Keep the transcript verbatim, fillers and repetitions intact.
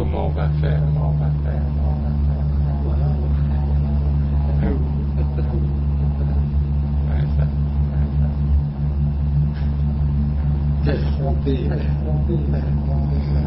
comment on va faire, comment on va faire, comment on va faire. Voilà. Ouais, ça, ouais, ça. Affronter, affronter, affronter.